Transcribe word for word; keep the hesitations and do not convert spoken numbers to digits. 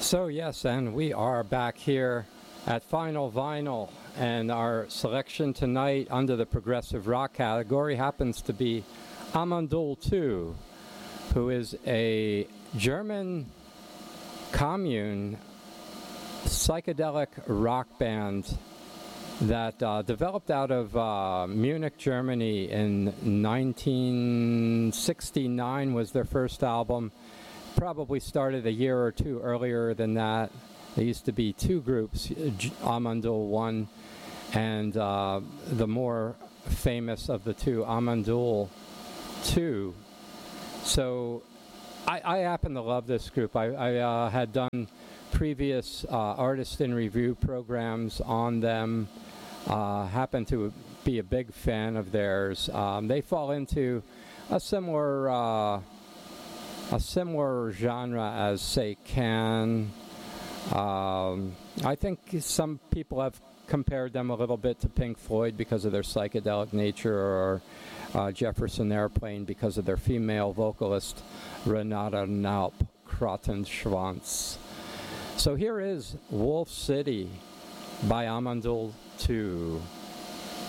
So yes, and we are back here at Final Vinyl, and our selection tonight under the progressive rock category happens to be Amandul two, who is a German commune psychedelic rock band that uh, developed out of uh, Munich, Germany in nineteen sixty-nine was their first album. Probably started a year or two earlier than that. There used to be two groups, Amandul one and uh, the more famous of the two, Amandul two. So I, I happen to love this group. I, I uh, had done previous uh, artist in review programs on them. Uh, happen to be a big fan of theirs. Um, they fall into a similar uh, a similar genre as, say, Can. Um, I think some people have compared them a little bit to Pink Floyd because of their psychedelic nature, or uh, Jefferson Airplane because of their female vocalist, Renata Naup Krottenschwanz. So here is Wolf City by Amandul two.